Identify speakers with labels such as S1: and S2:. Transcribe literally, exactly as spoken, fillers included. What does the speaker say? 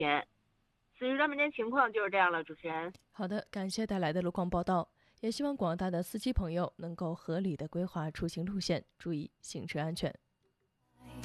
S1: 天。此时专门间情况就是这样了，主持人。
S2: 好的，感谢带来的路况报道，也希望广大的司机朋友能够合理的规划出行路线，注意行车安全。